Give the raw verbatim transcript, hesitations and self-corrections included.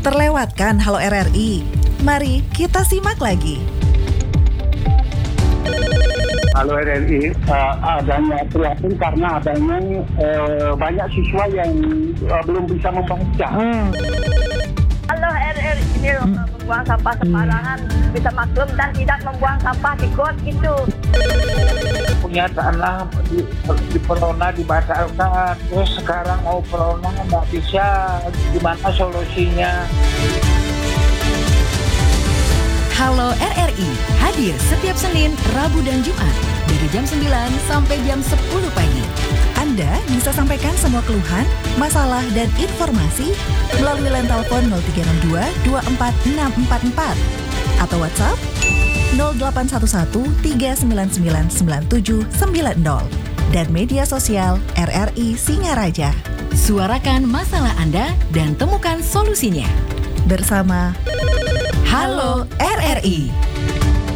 Terlewatkan Halo R R I? Mari kita simak lagi. Halo R R I, uh, adanya prihatin karena adanya uh, banyak siswa yang uh, belum bisa membaca. Hmm. Halo R R I, ini loh, Hmm. membuang sampah sembarangan, bisa maklum dan tidak membuang sampah di got itu. Punya tanah di, di Perona dibatalkan, terus sekarang mau Perona nggak bisa, gimana solusinya? Halo R R I, hadir setiap Senin, Rabu, dan Jumat dari jam sembilan sampai jam sepuluh pagi. Anda bisa sampaikan semua keluhan, masalah, dan informasi melalui line telepon nol tiga nol dua dua empat enam empat empat atau WhatsApp nol delapan satu satu tiga sembilan sembilan sembilan tujuh sembilan nol dan media sosial R R I Singaraja. Suarakan masalah Anda dan temukan solusinya. Bersama Halo R R I.